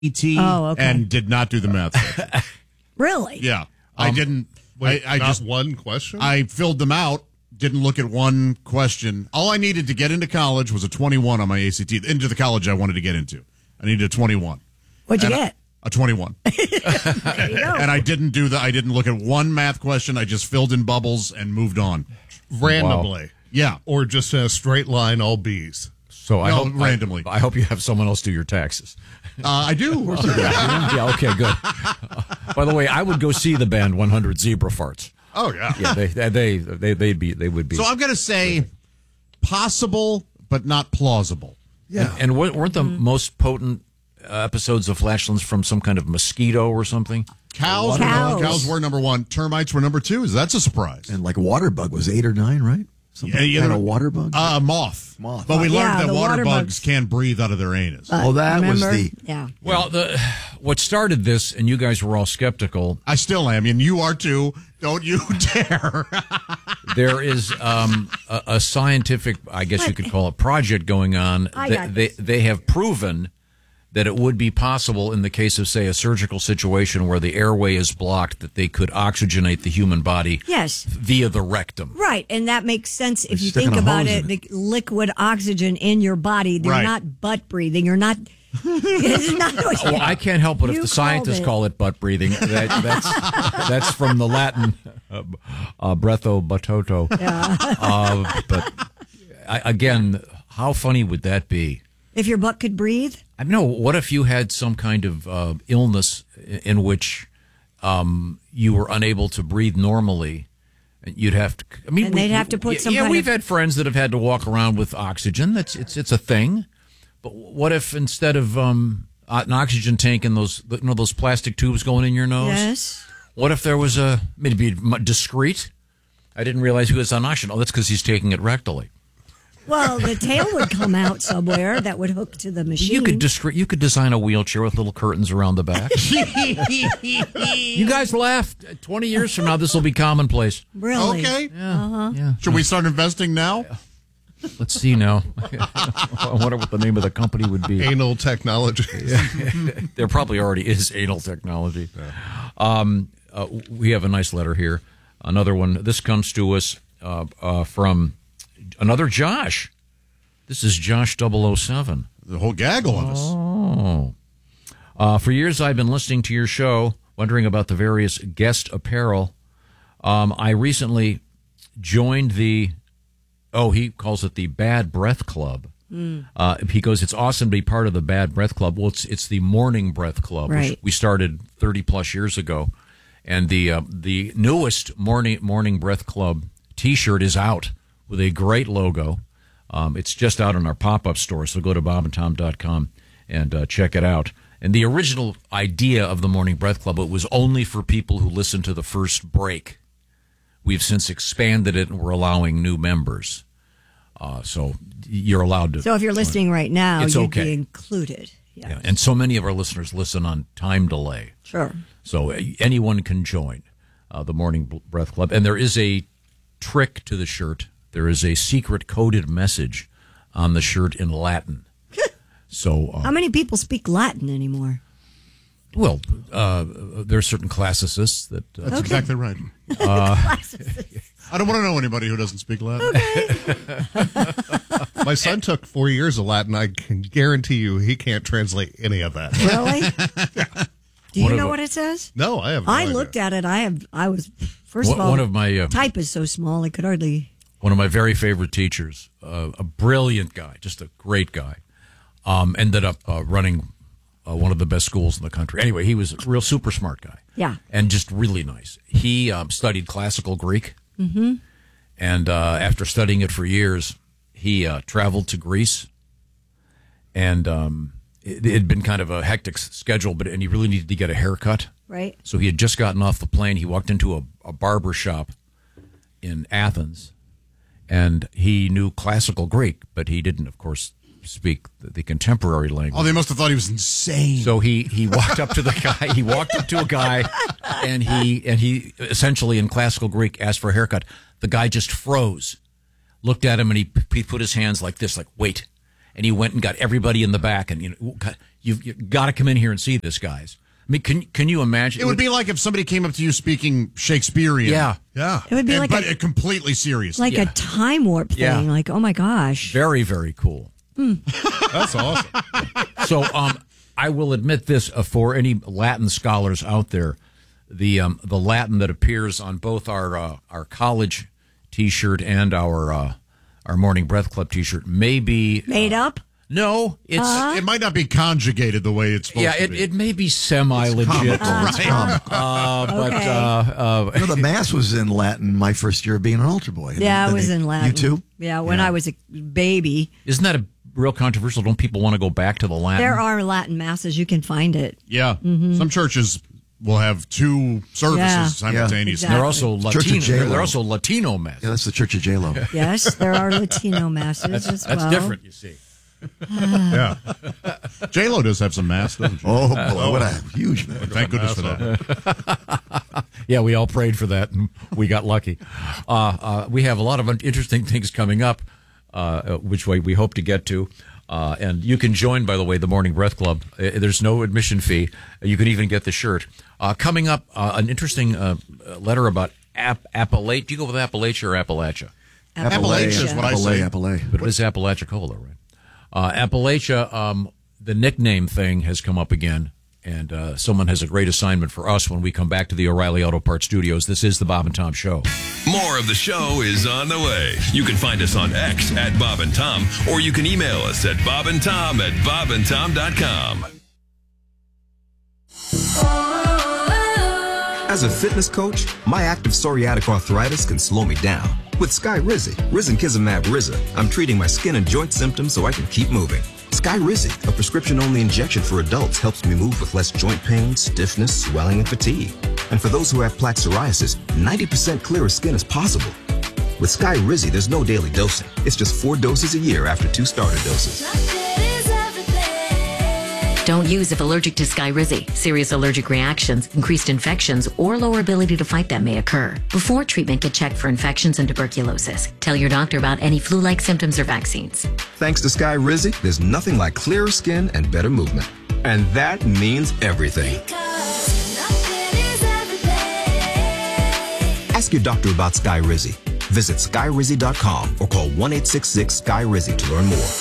and did not do the math section. Really? Yeah. I didn't. Wait, I not just one question? I filled them out, didn't look at one question. All I needed to get into college was a 21 on my ACT. Into the college I wanted to get into. I needed a 21. What'd you get? A 21. There you go. And I didn't look at one math question. I just filled in bubbles and moved on. Randomly. Wow. Yeah. Or just in a straight line, all B's. So I hope randomly. I hope you have someone else do your taxes. I do. Yeah, okay, good. By the way, I would go see the band 100 Zebra Farts. Oh, yeah. Yeah, they would be. So I'm going to say possible, but not plausible. Yeah. And weren't the most potent episodes of Flashlands from some kind of mosquito or something? Cows were number one. Termites were number two. That's a surprise. And like waterbug was 8 or 9, right? Some kind of waterbug? Moth. Moth. But we learned that the water water bugs bugs. can breathe out of their anus. that was the... Yeah. Well, what started this, and you guys were all skeptical. I still am, and you are too. Don't you dare. There is a scientific, I guess you could call it, project going on. They have proven that it would be possible in the case of, say, a surgical situation where the airway is blocked, that they could oxygenate the human body via the rectum. Right, and that makes sense if you sticking think a about hose it. in The liquid oxygen in your body, they're not butt breathing. You're not... It's not Well, I can't help it if You the scientists called it. call it butt breathing. That's from the Latin breatho batoto. But again, how funny would that be? If your butt could breathe? I know. What if you had some kind of illness in which you were unable to breathe normally? You'd have to. I mean, And they'd have to put some Yeah, kind we've of- had friends that have had to walk around with oxygen. It's a thing. But what if instead of an oxygen tank and those plastic tubes going in your nose? Yes. What if there was maybe discreet? I didn't realize he was on oxygen. Oh, that's because he's taking it rectally. Well, the tail would come out somewhere that would hook to the machine. You could design a wheelchair with little curtains around the back. You guys laughed. 20 years from now, this will be commonplace. Really? Okay. Yeah. Should we start investing now? Let's see now. I wonder what the name of the company would be. Anal technology. There probably already is anal technology. We have a nice letter here. Another one. This comes to us from another Josh. This is Josh 007. The whole gaggle of us. Oh. For years, I've been listening to your show, wondering about the various guest apparel. I recently joined he calls it the Bad Breath Club. He goes, it's awesome to be part of the Bad Breath Club. Well, it's the Morning Breath Club, Right. which we started 30 plus years ago. And the newest Morning Breath Club T-shirt is out with a great logo. It's just out in our pop-up store, so go to bobandtom.com and check it out. And the original idea of the Morning Breath Club, it was only for people who listened to the first break. We've since expanded it, and we're allowing new members. So you're allowed to. So if you're listening right now, It's you'd okay. be included. Yeah. Yeah, and so many of our listeners listen on time delay. Sure. So anyone can join the Morning Breath Club. And there is a trick to the shirt. There is a secret coded message on the shirt in Latin. So How many people speak Latin anymore? Well, there's certain classicists that... that's exactly right. I don't want to know anybody who doesn't speak Latin. My son took 4 years of Latin. I can guarantee you he can't translate any of that. Really? Do you know what it says? No, I have no I idea. looked at it. I was, first of all, one of my type is so small I could hardly... One of my very favorite teachers, a brilliant guy, just a great guy, ended up running one of the best schools in the country. Anyway, he was a real super smart guy. Yeah. And just really nice. He studied classical Greek. Mm-hmm. And after studying it for years, he traveled to Greece. And it had been kind of a hectic schedule, and he really needed to get a haircut. Right. So he had just gotten off the plane. He walked into a barber shop in Athens. And he knew classical Greek, but he didn't, of course, speak the contemporary language. Oh, they must have thought he was insane. So he walked up to the guy. He walked up to a guy, and he essentially in classical Greek asked for a haircut. The guy just froze, looked at him, and he put his hands like this, like wait, and he went and got everybody in the back, and you've got to come in here and see this, guys. I mean, can you imagine? It would be like if somebody came up to you speaking Shakespearean. Yeah. It would be but completely serious. Like a time warp thing. Yeah. Like, oh my gosh. Very, very cool. That's awesome. So I will admit this for any Latin scholars out there, the Latin that appears on both our college T-shirt and our Morning Breath Club T-shirt may be Made up? No, it's it might not be conjugated the way it's supposed to be. It may be semi-legit, Right. but the Mass was in Latin my first year of being an altar boy. Yeah, it was in Latin. You too? Yeah, when I was a baby. isn't that a real controversial? Don't people want to go back to the Latin? There are Latin masses. You can find it. Yeah. Some churches will have two services Yeah. simultaneously. Yeah, They're also Church of Latino. J-Lo. They're also Latino mass. Yeah, that's the Church of J-Lo. Yes, there are Latino masses as well. That's different, you see. Yeah. J-Lo does have some mass, doesn't she? Oh, boy, what a huge man. Thank goodness for that. Yeah, we all prayed for that, and we got lucky. We have a lot of interesting things coming up, which we hope to get to. And you can join, by the way, the Morning Breath Club. There's no admission fee. You can even get the shirt. Coming up, an interesting letter about Appalachia. Do you go with Appalachia or Appalachia? Appalachia is what I say. Appalachia. But it is Apalachicola, right? Appalachia, the nickname thing has come up again, and someone has a great assignment for us when we come back to the O'Reilly Auto Parts Studios. This is the Bob and Tom Show. More of the show is on the way. You can find us on X at Bob and Tom, or you can email us at bobandtom@bobandtom.com. As a fitness coach, my active psoriatic arthritis can slow me down. With Skyrizi, Risankizumab Riza, I'm treating my skin and joint symptoms so I can keep moving. Skyrizi, a prescription-only injection for adults, helps me move with less joint pain, stiffness, swelling, and fatigue. And for those who have plaque psoriasis, 90% clearer skin is possible. With Skyrizi, there's no daily dosing. It's just 4 doses a year after 2 starter doses. Don't use if allergic to Skyrizi. Serious allergic reactions, increased infections, or lower ability to fight them may occur. Before treatment, get checked for infections and tuberculosis. Tell your doctor about any flu-like symptoms or vaccines. Thanks to Skyrizi, there's nothing like clearer skin and better movement. And that means everything. Ask your doctor about Skyrizi. Visit Skyrizi.com or call 1-866-SKY-RIZI to learn more.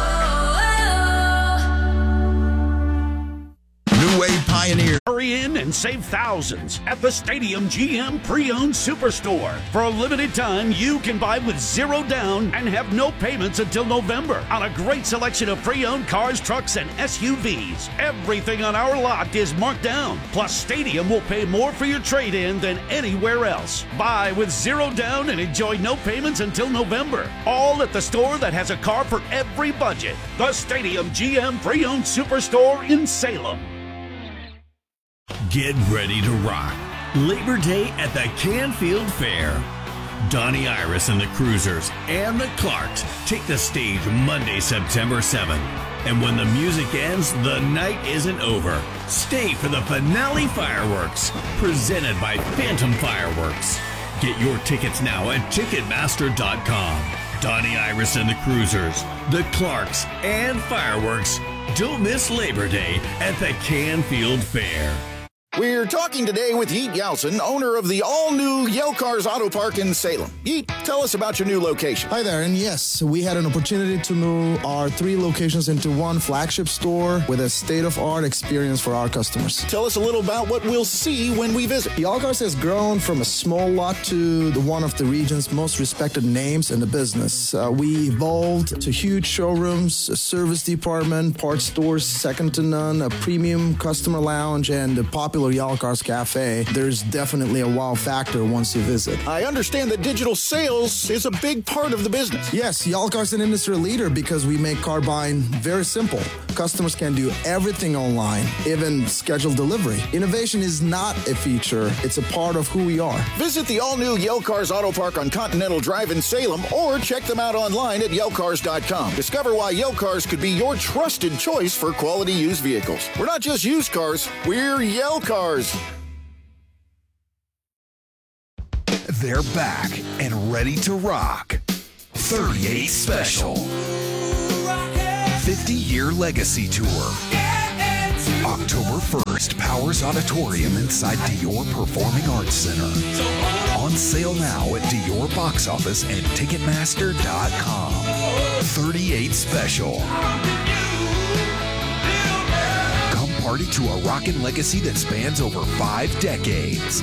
Pioneer. Hurry in and save thousands at the Stadium GM Pre-Owned Superstore. For a limited time, you can buy with zero down and have no payments until November on a great selection of pre-owned cars, trucks, and SUVs. Everything on our lot is marked down. Plus, Stadium will pay more for your trade-in than anywhere else. Buy with zero down and enjoy no payments until November. All at the store that has a car for every budget. The Stadium GM Pre-Owned Superstore in Salem. Get ready to rock. Labor Day at the Canfield Fair. Donnie Iris and the Cruisers and the Clarks take the stage Monday, September 7th. And when the music ends, the night isn't over. Stay for the finale fireworks, presented by Phantom Fireworks. Get your tickets now at Ticketmaster.com. Donnie Iris and the Cruisers, the Clarks, and fireworks. Don't miss Labor Day at the Canfield Fair. We're talking today with Yeet Yeltsin, owner of the all-new Yale Cars Auto Park in Salem. Yeet, tell us about your new location. Hi there, and yes, we had an opportunity to move our 3 locations into one flagship store with a state-of-art experience for our customers. Tell us a little about what we'll see when we visit. Yale Cars has grown from a small lot to one of the region's most respected names in the business. We evolved to huge showrooms, a service department, parts stores second to none, a premium customer lounge, and a popular Yale Cars Cafe. There's definitely a wow factor once you visit. I understand that digital sales is a big part of the business. Yes, Yale Cars is an industry leader because we make car buying very simple. Customers can do everything online, even schedule delivery. Innovation is not a feature, it's a part of who we are. Visit the all-new Yale Cars Auto Park on Continental Drive in Salem or check them out online at YaleCars.com. Discover why Yale Cars could be your trusted choice for quality used vehicles. We're not just used cars, we're Yale Cars. They're back and ready to rock. 38 Special. 50-year legacy tour. October 1st, Powers Auditorium inside Dior Performing Arts Center. On sale now at Dior Box Office and Ticketmaster.com. 38 special. Come party to a rockin' legacy that spans over 5 decades.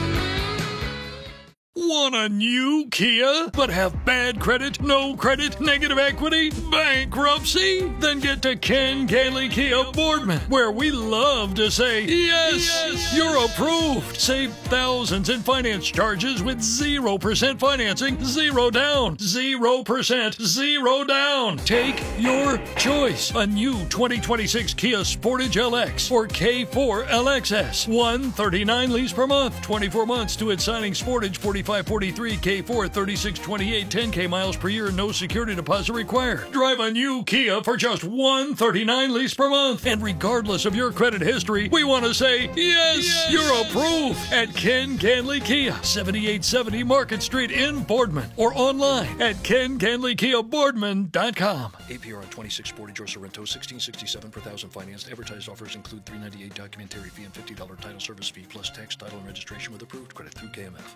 Want a new Kia, but have bad credit, no credit, negative equity, bankruptcy? Then get to Ken Gailey Kia Boardman, where we love to say, yes, you're approved. Save thousands in finance charges with 0% financing, 0 down, 0%, 0 down. Take your choice. A new 2026 Kia Sportage LX or K4 LXS. $139 lease per month, 24 months to its signing. Sportage 4543, K4 3628, 10K miles per year, no security deposit required. Drive a new Kia for just $139 lease per month. And regardless of your credit history, we want to say, yes, you're approved at Ken Ganley Kia, 7870 Market Street in Boardman, or online at KenGanleyKiaBoardman.com. APR on 26 Sportage or Sorrento, $1,667 per thousand financed. Advertised offers include $398 documentary fee and $50 title service fee, plus tax, title, and registration with approved credit through KMF.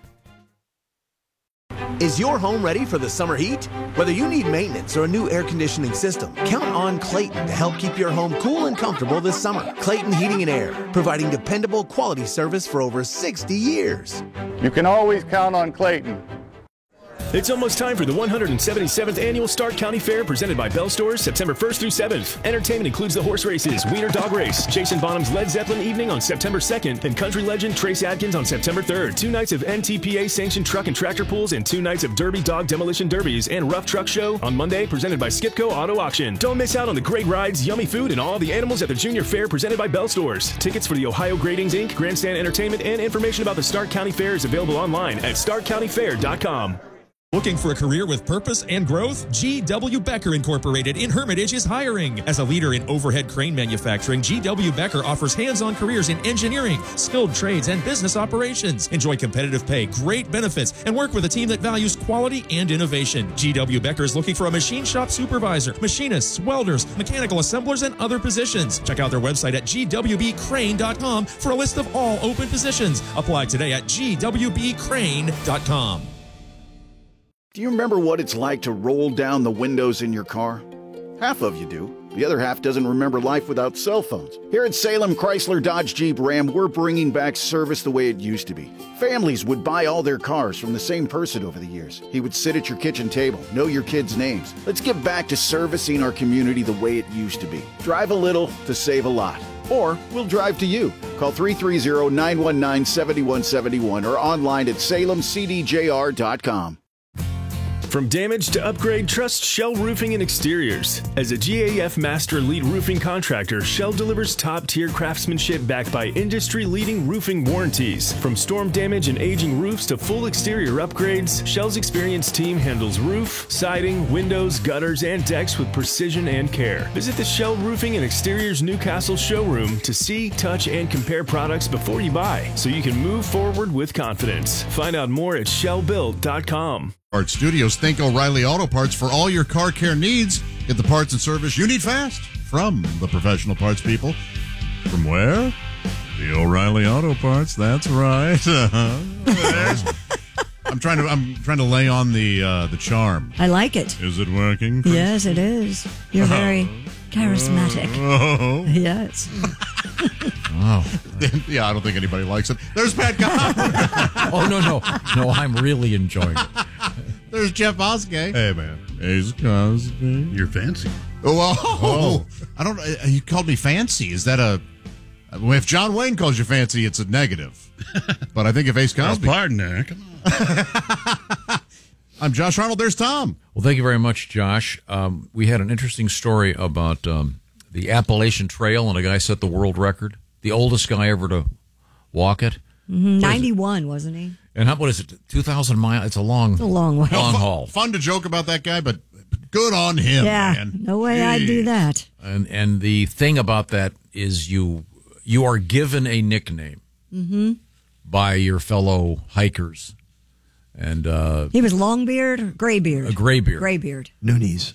Is your home ready for the summer heat? Whether you need maintenance or a new air conditioning system, count on Clayton to help keep your home cool and comfortable this summer. Clayton Heating and Air, providing dependable quality service for over 60 years. You can always count on Clayton. It's almost time for the 177th Annual Stark County Fair presented by Bell Stores, September 1st through 7th. Entertainment includes the horse races, Wiener Dog Race, Jason Bonham's Led Zeppelin Evening on September 2nd, and country legend Trace Adkins on September 3rd. 2 nights of NTPA-sanctioned truck and tractor pools and 2 nights of Derby Dog Demolition Derbies and Rough Truck Show on Monday presented by Skipco Auto Auction. Don't miss out on the great rides, yummy food, and all the animals at the Junior Fair presented by Bell Stores. Tickets for the Ohio Gradings, Inc., Grandstand Entertainment, and information about the Stark County Fair is available online at starkcountyfair.com. Looking for a career with purpose and growth? G.W. Becker Incorporated in Hermitage is hiring. As a leader in overhead crane manufacturing, G.W. Becker offers hands-on careers in engineering, skilled trades, and business operations. Enjoy competitive pay, great benefits, and work with a team that values quality and innovation. G.W. Becker is looking for a machine shop supervisor, machinists, welders, mechanical assemblers, and other positions. Check out their website at gwbcrane.com for a list of all open positions. Apply today at gwbcrane.com. Do you remember what it's like to roll down the windows in your car? Half of you do. The other half doesn't remember life without cell phones. Here at Salem Chrysler Dodge Jeep Ram, we're bringing back service the way it used to be. Families would buy all their cars from the same person over the years. He would sit at your kitchen table, know your kids' names. Let's get back to servicing our community the way it used to be. Drive a little to save a lot. Or we'll drive to you. Call 330-919-7171 or online at salemcdjr.com. From damage to upgrade, trust Shell Roofing and Exteriors. As a GAF Master Lead Roofing Contractor, Shell delivers top-tier craftsmanship backed by industry-leading roofing warranties. From storm damage and aging roofs to full exterior upgrades, Shell's experienced team handles roof, siding, windows, gutters, and decks with precision and care. Visit the Shell Roofing and Exteriors Newcastle showroom to see, touch, and compare products before you buy, so you can move forward with confidence. Find out more at shellbuilt.com. Art Studios, think O'Reilly Auto Parts for all your car care needs. Get the parts and service you need fast from the professional parts people. From where? The O'Reilly Auto Parts. That's right. I'm trying to lay on the charm. I like it. Is it working? Yes, it is. You're very charismatic. Yes. Wow. Yeah, I don't think anybody likes it. There's Pat Cosby. No, I'm really enjoying it. There's Jeff Oskey. Hey, man. Hey, Cosby. You're fancy. Oh. I don't. You called me fancy. Is that a? If John Wayne calls you fancy, it's a negative. But I think if Ace Cosby. Pardon there. Come on. I'm Josh Arnold. There's Tom. Well, thank you very much, Josh. We had an interesting story about the Appalachian Trail, and a guy set the world record. The oldest guy ever to walk it. 91, wasn't he? And what is it? 2,000 miles? It's a long way. Long haul. Fun to joke about that guy, but good on him, man. No way I'd do that. And the thing about that is you are given a nickname by your fellow hikers. And he was Longbeard or Graybeard? A Graybeard. Graybeard. No knees.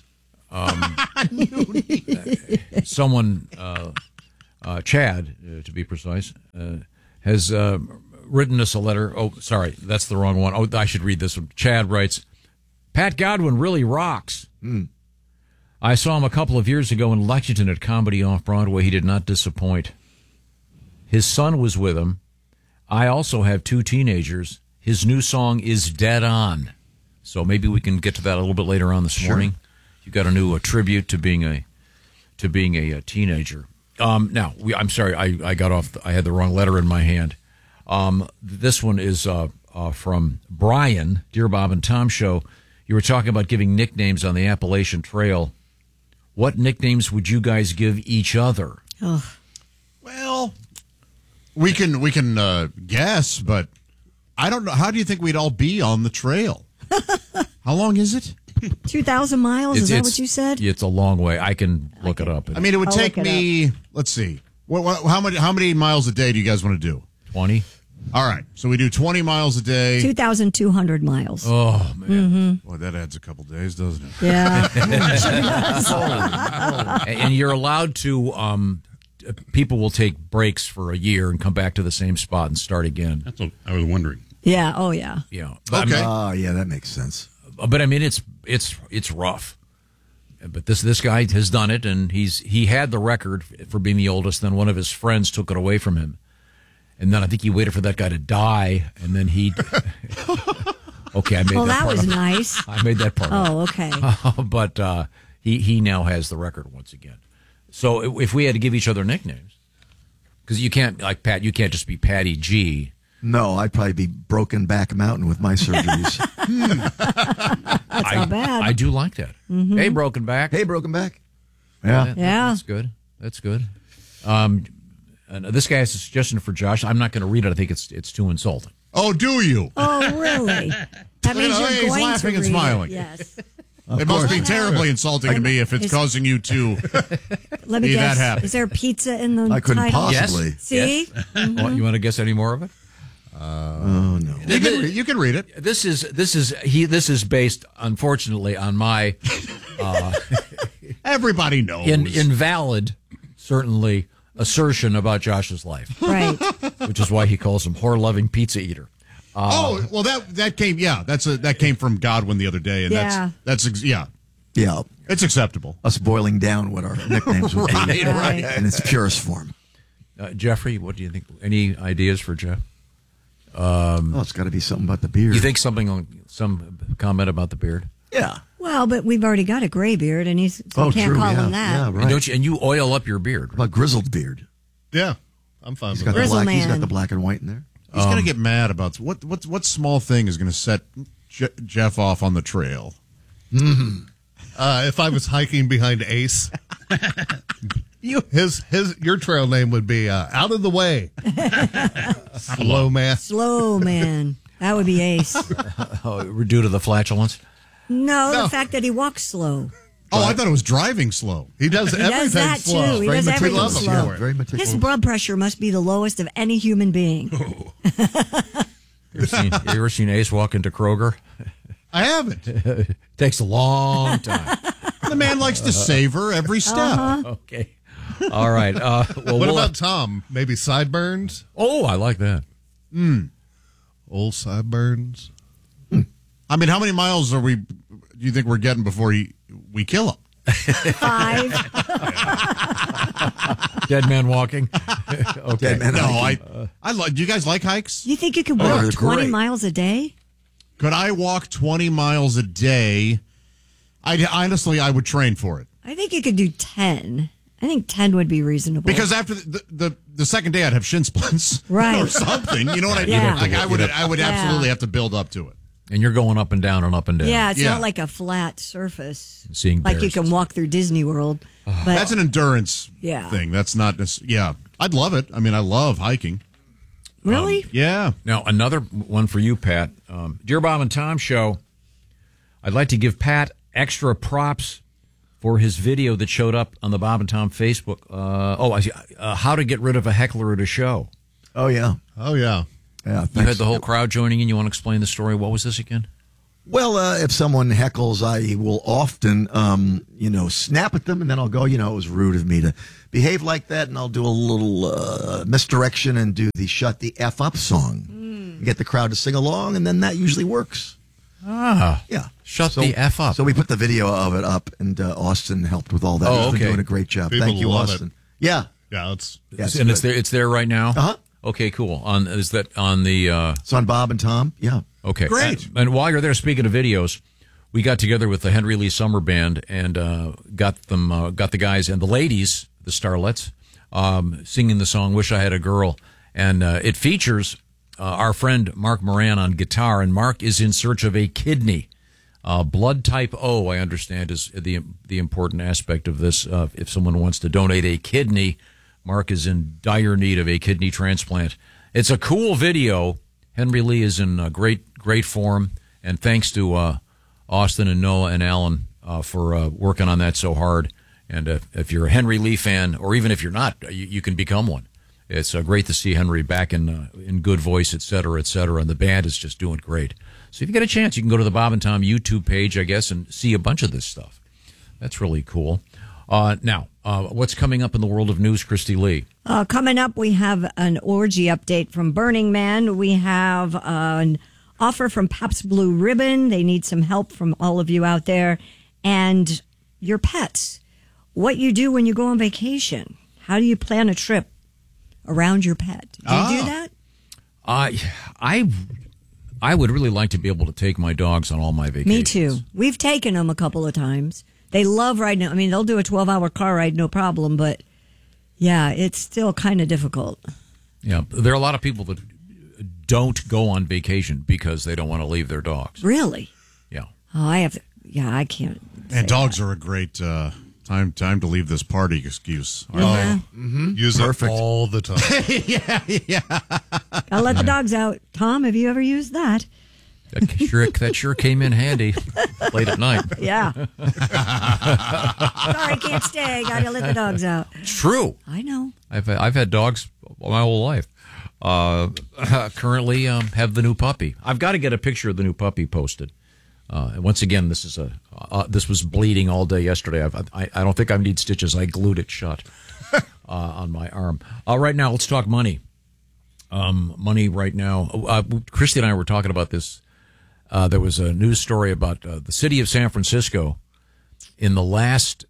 Someone, Chad, to be precise, has written us a letter. Oh, sorry, that's the wrong one. Oh, I should read this one. Chad writes, Pat Godwin really rocks. I saw him a couple of years ago in Lexington at Comedy Off-Broadway. He did not disappoint. His son was with him. I also have 2 teenagers. His new song is Dead On. So maybe we can get to that a little bit later on this morning. You got a new tribute to being a teenager. Now, I'm sorry, I got off. I had the wrong letter in my hand. This one is from Brian, Dear Bob and Tom Show. You were talking about giving nicknames on the Appalachian Trail. What nicknames would you guys give each other? Oh. Well, we can guess, but I don't know. How do you think we'd all be on the trail? How long is it? 2,000 miles? Is that what you said? It's a long way. I can look it up. I mean, it would take me, let's see. How many miles a day do you guys want to do? 20. All right. So we do 20 miles a day. 2,200 miles. Oh, man. Boy, that adds a couple days, doesn't it? Yeah. And you're allowed to, people will take breaks for a year and come back to the same spot and start again. That's what I was wondering. Yeah. Oh, yeah. Yeah. Okay. Yeah, that makes sense. But I mean, it's rough. But this guy has done it, and he had the record for being the oldest. Then one of his friends took it away from him, and then I think he waited for that guy to die, and then he. Okay, I made. Well, that part was up. nice. I made that part. Oh, up. okay. But he now has the record once again. So if we had to give each other nicknames, because you can't, like Pat, you can't just be Patty G. No, I'd probably be Broken Back Mountain with my surgeries. That's not bad. I do like that. Mm-hmm. Hey, Broken Back. Hey, Broken Back. Yeah. That's good. That's good. And this guy has a suggestion for Josh. I'm not going to read it. I think it's too insulting. Oh, do you? Oh, really? That means you're he's going laughing to and read smiling. It. Yes. It must be terribly insulting to me if it's causing you to Let me be guess. that happy. Is there pizza in the I couldn't title? possibly. Yes. See? Yes. You want to guess any more of it? Oh no! You can read it. This is based, unfortunately, on my everybody knows invalid, certainly, assertion about Josh's life. Right. Which is why he calls him whore-loving pizza eater. Well, that came that came from Godwin the other day, and that's it's acceptable. Us boiling down what our nicknames would be right. in its purest form. Jeffrey, what do you think? Any ideas for Jeff? It's got to be something about the beard. You think some comment about the beard? Yeah. Well, but we've already got a gray beard, and you can't call him that. Yeah, right. And you oil up your beard. What about grizzled beard? Yeah, I'm fine with Got that. the black, man. he's got the black and white in there. He's going to get mad about what small thing is going to set Jeff off on the trail. If I was hiking behind Ace, your trail name would be Out of the Way. Slow man. Slow man. That would be Ace. Due to the flatulence? No, the fact that he walks slow. Oh, I thought it was driving slow. He does everything does that slow. too. He does everything slow. Very meticulous. His blood pressure must be the lowest of any human being. You ever seen Ace walk into Kroger? I haven't. Takes a long time. The man likes to savor every step. Okay. All right. What about Tom? Maybe sideburns? Oh, I like that. Old sideburns. I mean, how many miles do you think we're getting before we kill him? 5. Dead man walking. Okay. Dead man I like. Do you guys like hikes? You think you could walk 20 miles a day? Could I walk 20 miles a day? I would train for it. I think you could do 10. I think 10 would be reasonable. Because after the second day, I'd have shin splints, right, or something. You know what I mean? Yeah. Like I would absolutely have to build up to it. And you're going up and down and up and down. Yeah, it's not like a flat surface. Seeing like bears. you can walk through Disney World. But that's an endurance thing. That's not. I'd love it. I mean, I love hiking. Really? Yeah. Now, another one for you, Pat. Dear Bob and Tom Show, I'd like to give Pat extra props for his video that showed up on the Bob and Tom Facebook. How to get rid of a heckler at a show. Oh, yeah. Oh, yeah. Yeah, you had the whole crowd joining in. You want to explain the story? What was this again? Well, if someone heckles, I will often, snap at them, and then I'll go, it was rude of me to behave like that, and I'll do a little misdirection and do the Shut the F Up song. Get the crowd to sing along, and then that usually works. Ah. Yeah. Shut the F up. So we put the video of it up, and Austin helped with all that. He's been doing a great job. People Thank you, love Austin. it. Yeah. Yeah, it's there right now? Uh-huh. Okay, cool. Is that on the... It's on Bob and Tom. Yeah. Okay. Great. And while you're there, speaking of videos, we got together with the Henry Lee Summer Band and got the guys and the ladies, the starlets, singing the song "Wish I Had a Girl," and it features our friend Mark Moran on guitar, and Mark is in search of a kidney. Blood type O, I understand, is the important aspect of this. If someone wants to donate a kidney, Mark is in dire need of a kidney transplant. It's a cool video. Henry Lee is in great form, and thanks to Austin and Noah and Alan for working on that so hard. And if you're a Henry Lee fan, or even if you're not, you can become one. It's great to see Henry back in good voice, et cetera, and the band is just doing great. So if you get a chance, you can go to the Bob and Tom YouTube page, I guess, and see a bunch of this stuff. That's really cool. Now, what's coming up in the world of news, Christy Lee? Coming up, we have an orgy update from Burning Man. We have an offer from Pabst Blue Ribbon. They need some help from all of you out there. And your pets. What you do when you go on vacation. How do you plan a trip around your pet? Do you do that? I would really like to be able to take my dogs on all my vacations. Me too. We've taken them a couple of times. They love riding. I mean, they'll do a 12-hour car ride, no problem. But, yeah, it's still kind of difficult. Yeah, there are a lot of people that don't go on vacation because they don't want to leave their dogs. Really? Yeah. Oh, I can't. And dogs are a great time to leave this party excuse. Use it all the time. yeah. Gotta let the dogs out. Tom, have you ever used that? That sure came in handy late at night. Yeah. Sorry, can't stay. Gotta let the dogs out. It's true. I know. I've had dogs my whole life. Currently have the new puppy. I've got to get a picture of the new puppy posted. And once again, this was bleeding all day yesterday. I don't think I need stitches. I glued it shut on my arm. Right now, let's talk money. Money right now. Christy and I were talking about this. There was a news story about the city of San Francisco in the last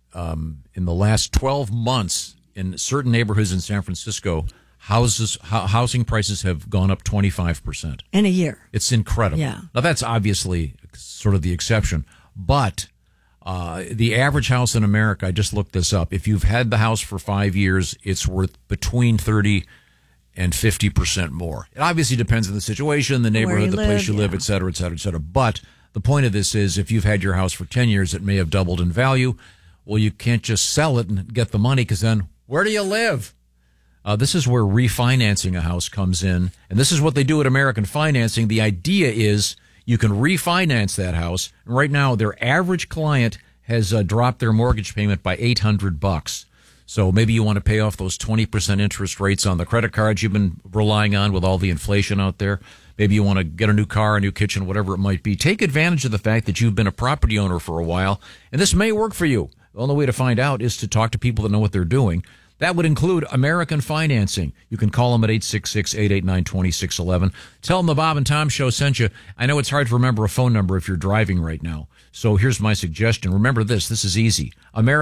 12 months in certain neighborhoods in San Francisco. Housing prices have gone up 25% in a year. It's incredible. Yeah. Now that's obviously sort of the exception, but the average house in America, I just looked this up. If you've had the house for 5 years, it's worth between 30 and 50% more. It obviously depends on the situation, the neighborhood, the place you live, et cetera, et cetera, et cetera. But the point of this is, if you've had your house for 10 years, it may have doubled in value. Well, you can't just sell it and get the money, because then where do you live? This is where refinancing a house comes in, and this is what they do at American Financing. The idea is you can refinance that house. And right now, their average client has dropped their mortgage payment by $800. So maybe you want to pay off those 20% interest rates on the credit cards you've been relying on with all the inflation out there. Maybe you want to get a new car, a new kitchen, whatever it might be. Take advantage of the fact that you've been a property owner for a while, and this may work for you. The only way to find out is to talk to people that know what they're doing. That would include American Financing. You can call them at 866-889-2611. Tell them the Bob and Tom Show sent you. I know it's hard to remember a phone number if you're driving right now. So here's my suggestion. Remember this. This is easy.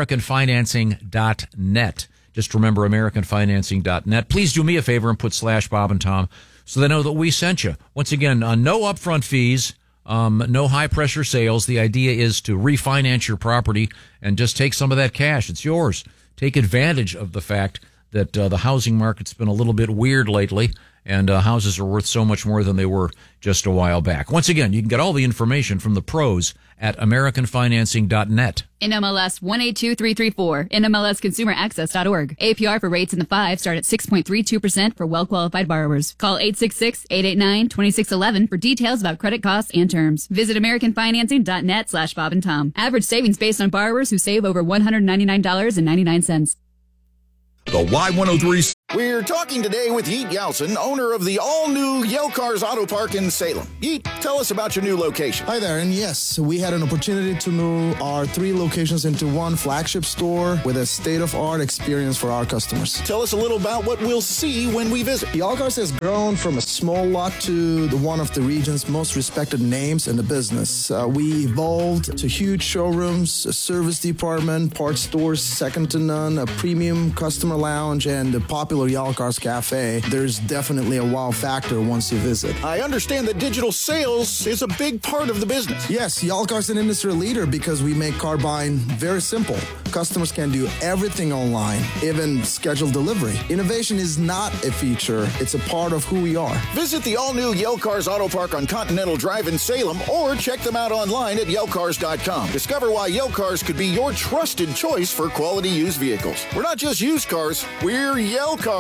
AmericanFinancing.net. Just remember AmericanFinancing.net. Please do me a favor and put /Bob and Tom so they know that we sent you. Once again, no upfront fees. No high-pressure sales. The idea is to refinance your property and just take some of that cash. It's yours. Take advantage of the fact that the housing market's been a little bit weird lately, and houses are worth so much more than they were just a while back. Once again, you can get all the information from the pros at AmericanFinancing.net. NMLS 182334, NMLSConsumerAccess.org. APR for rates in the 5 start at 6.32% for well-qualified borrowers. Call 866-889-2611 for details about credit costs and terms. Visit AmericanFinancing.net/Bob and Tom. Average savings based on borrowers who save over $199.99. The Y103 We're talking today with Yeet Yelson, owner of the all-new Yale Cars Auto Park in Salem. Yeet, tell us about your new location. Hi there, and yes, we had an opportunity to move our 3 locations into one flagship store with a state-of-art experience for our customers. Tell us a little about what we'll see when we visit. Yale Cars has grown from a small lot to one of the region's most respected names in the business. We evolved to huge showrooms, a service department, parts stores second to none, a premium customer lounge, and a popular Yale Cars Cafe. There's definitely a wow factor once you visit. I understand that digital sales is a big part of the business. Yes, Yale Cars is an industry leader because we make car buying very simple. Customers can do everything online, even schedule delivery. Innovation is not a feature, it's a part of who we are. Visit the all-new Yale Cars Auto Park on Continental Drive in Salem or check them out online at YaleCars.com. Discover why Yale Cars could be your trusted choice for quality used vehicles. We're not just used cars, we're Yale Cars.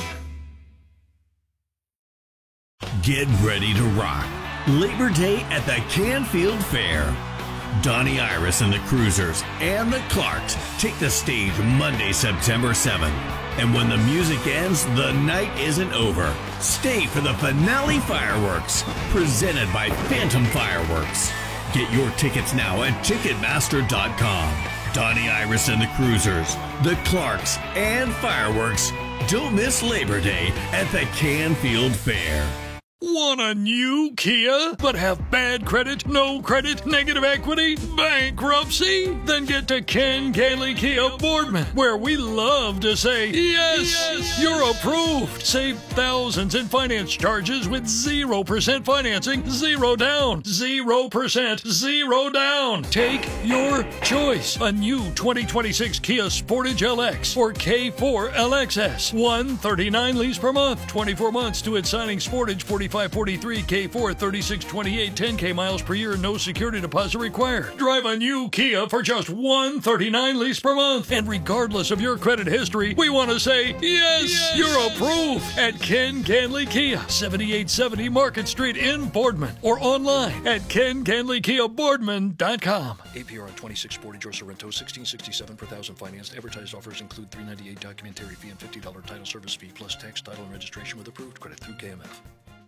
Get ready to rock. Labor Day at the Canfield Fair. Donnie Iris and the Cruisers and the Clarks take the stage Monday, September 7th. And when the music ends, the night isn't over. Stay for the finale fireworks, presented by Phantom Fireworks. Get your tickets now at Ticketmaster.com. Donnie Iris and the Cruisers, the Clarks, and fireworks. Don't miss Labor Day at the Canfield Fair. Want a new Kia, but have bad credit, no credit, negative equity, bankruptcy? Then get to Ken Gailey Kia Boardman, where we love to say, yes, you're approved. Save thousands in finance charges with 0% financing, 0 down, 0%, 0 down. Take your choice. A new 2026 Kia Sportage LX or K4 LXS. $139 lease per month, 24 months to its signing. Sportage 4543, K4 3628, 10K miles per year, no security deposit required. Drive a new Kia for just $139 lease per month. And regardless of your credit history, we want to say, yes, you're approved at Ken Ganley Kia, 7870 Market Street in Boardman, or online at KenGanleyKiaBoardman.com. APR on 26 Sportage or Sorrento, $16.67 per thousand financed. Advertised offers include $398 documentary fee and $50 title service fee plus tax, title, and registration with approved credit through KMF.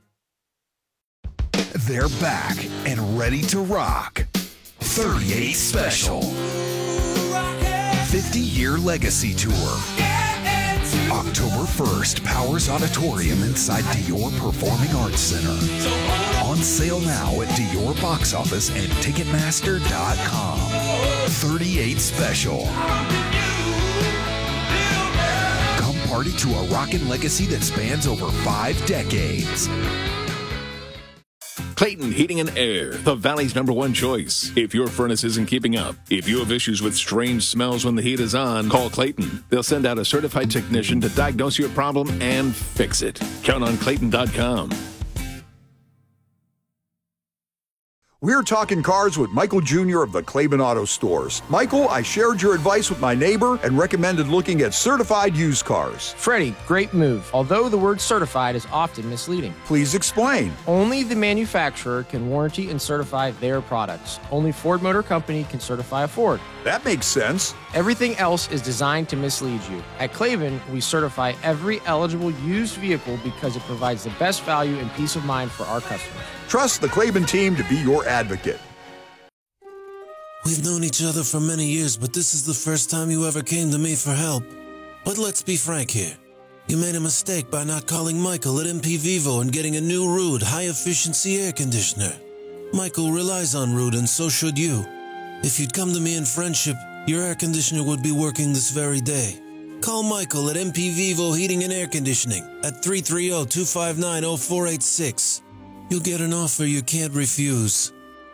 They're back and ready to rock. 38 Special. 50-year legacy tour. October 1st, Powers Auditorium inside Dior Performing Arts Center. On sale now at Dior box office and Ticketmaster.com. 38 Special. Come party to a rockin' legacy that spans over 5 decades. Clayton Heating and Air, the Valley's #1 choice. If your furnace isn't keeping up, if you have issues with strange smells when the heat is on, call Clayton. They'll send out a certified technician to diagnose your problem and fix it. Count on Clayton.com. We're talking cars with Michael Jr. of the Claiborne Auto Stores. Michael, I shared your advice with my neighbor and recommended looking at certified used cars. Freddie, great move. Although the word certified is often misleading. Please explain. Only the manufacturer can warranty and certify their products. Only Ford Motor Company can certify a Ford. That makes sense. Everything else is designed to mislead you. At Claiborne, we certify every eligible used vehicle because it provides the best value and peace of mind for our customers. Trust the Claiborne team to be your advocate. We've known each other for many years, but this is the first time you ever came to me for help. But let's be frank here. You made a mistake by not calling Michael at MP Vivo and getting a new Rude high-efficiency air conditioner. Michael relies on Rude, and so should you. If you'd come to me in friendship, your air conditioner would be working this very day. Call Michael at MP Vivo Heating and Air Conditioning at 330-259-0486. You'll get an offer you can't refuse.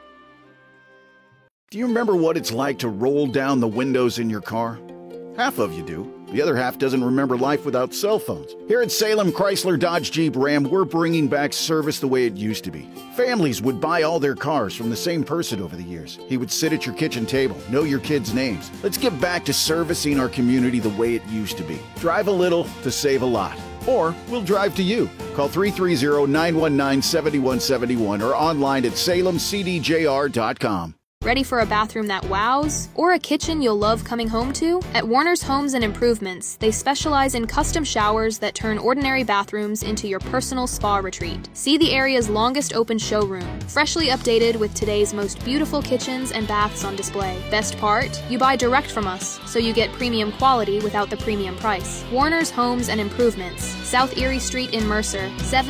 Do you remember what it's like to roll down the windows in your car? Half of you do. The other half doesn't remember life without cell phones. Here at Salem Chrysler Dodge Jeep Ram, we're bringing back service the way it used to be. Families would buy all their cars from the same person over the years. He would sit at your kitchen table, know your kids' names. Let's get back to servicing our community the way it used to be. Drive a little to save a lot. Or we'll drive to you. Call 330-919-7171 or online at salemcdjr.com. Ready for a bathroom that wows? Or a kitchen you'll love coming home to? At Warner's Homes and Improvements, they specialize in custom showers that turn ordinary bathrooms into your personal spa retreat. See the area's longest open showroom, freshly updated with today's most beautiful kitchens and baths on display. Best part? You buy direct from us, so you get premium quality without the premium price. Warner's Homes and Improvements, South Erie Street in Mercer,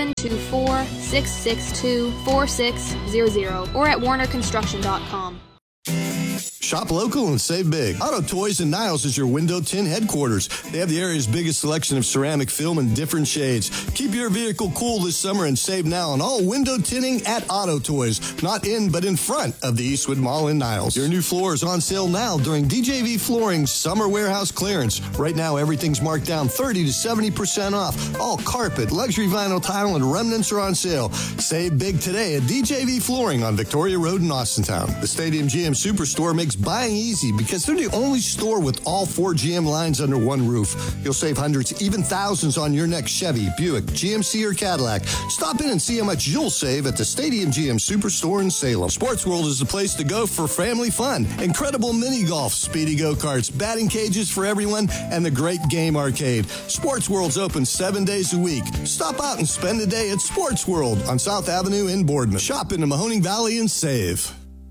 724-662-4600, or at warnerconstruction.com. Shop local and save big. Auto Toys in Niles is your window tint headquarters. They have the area's biggest selection of ceramic film in different shades. Keep your vehicle cool this summer and save now on all window tinting at Auto Toys. Not in, but in front of the Eastwood Mall in Niles. Your new floor is on sale now during DJV Flooring's Summer Warehouse Clearance. Right now, everything's marked down 30 to 70% off. All carpet, luxury vinyl tile, and remnants are on sale. Save big today at DJV Flooring on Victoria Road in Austintown. The Stadium GM Superstore makes buying easy because they're the only store with all 4 GM lines under one roof. You'll save hundreds, even thousands on your next Chevy, Buick, GMC, or Cadillac. Stop in and see how much you'll save at the Stadium GM Superstore in Salem. Sports World is the place to go for family fun. Incredible mini golf, speedy go-karts, batting cages for everyone, and the great game arcade. Sports World's open 7 days a week. Stop out and spend a day at Sports World on South Avenue in Boardman. Shop in the Mahoning Valley and save.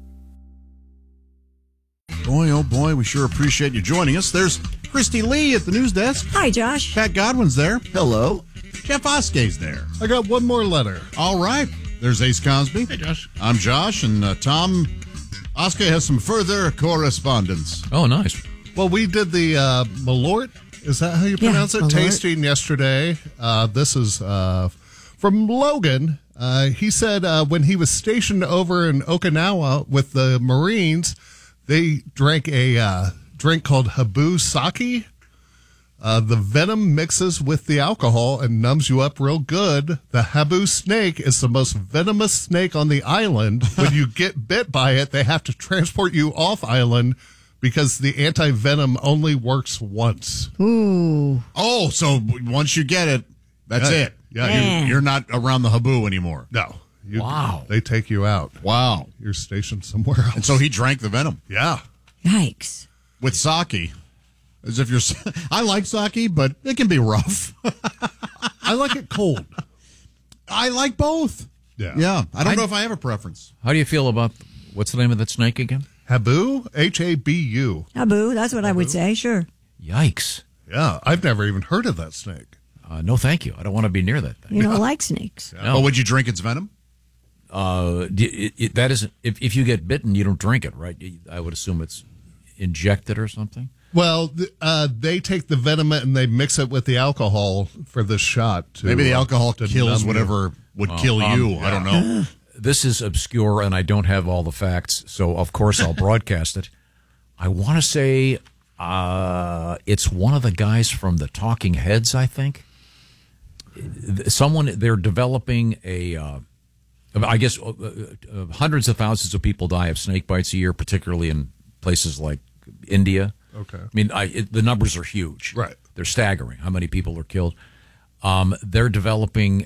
Boy, oh boy, we sure appreciate you joining us. There's Christy Lee at the news desk. Hi, Josh. Pat Godwin's there. Hello. Jeff Oskey's there. I got one more letter. All right. There's Ace Cosby. Hey, Josh. I'm Josh, and Tom Oskey has some further correspondence. Oh, nice. Well, we did the Malort. Is that how you pronounce it? Malort. Tasting yesterday. This is from Logan. He said when he was stationed over in Okinawa with the Marines, they drank a drink called Habu Sake. The venom mixes with the alcohol and numbs you up real good. The Habu snake is the most venomous snake on the island. When you get bit by it, they have to transport you off island because the anti-venom only works once. Ooh. Oh, so once you get it, that's it. Yeah, you're not around the Habu anymore. No. Wow. They take you out. Wow. You're stationed somewhere else. And so he drank the venom. Yeah. Yikes. With sake. As if you're. I like sake, but it can be rough. I like it cold. I like both. Yeah. I don't know if I have a preference. How do you feel about, what's the name of that snake again? Habu? Habu. Habu, that's what I would say, sure. Yikes. Yeah, I've never even heard of that snake. No, thank you. I don't want to be near that thing. You don't like snakes. No. Oh, would you drink its venom? That isn't. If you get bitten, you don't drink it, right? I would assume it's injected or something. Well, they take the venom and they mix it with the alcohol for the shot. Maybe the alcohol kills whatever would kill you. I don't know. This is obscure, and I don't have all the facts, so of course I'll broadcast it. I want to say it's one of the guys from the Talking Heads, I think. They're developing I guess hundreds of thousands of people die of snake bites a year, particularly in places like India. Okay. I mean, the numbers are huge. Right. They're staggering how many people are killed. They're developing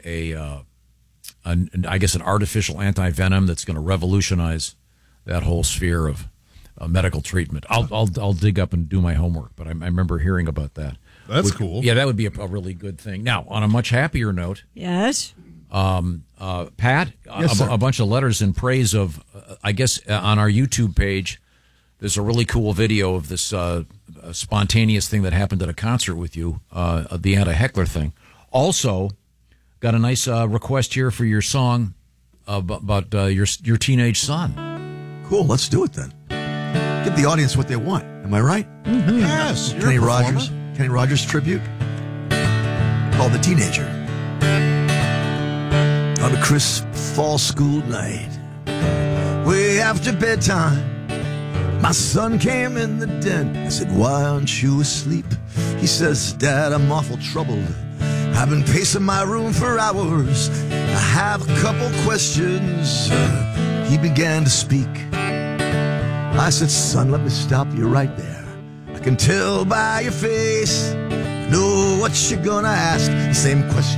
I guess an artificial anti-venom that's going to revolutionize that whole sphere of medical treatment. I'll dig up and do my homework, but I remember hearing about that. That's cool. Yeah, that would be a really good thing. Now, on a much happier note, yes, Pat, Yes, a bunch of letters in praise of, I guess, on our YouTube page, there's a really cool video of this spontaneous thing that happened at a concert with you, the anti-heckler thing. Also, got a nice request here for your song about your teenage son. Cool, let's do it then. Give the audience what they want. Am I right? Mm-hmm. Yes. Kenny Rogers tribute called The Teenager. On a crisp fall school night, way after bedtime, my son came in the den. I said, "Why aren't you asleep?" He says, "Dad, I'm awful troubled. I've been pacing my room for hours. I have a couple questions." He began to speak. I said, "Son, let me stop you right there. I can tell by your face, I know what you're gonna ask. The same question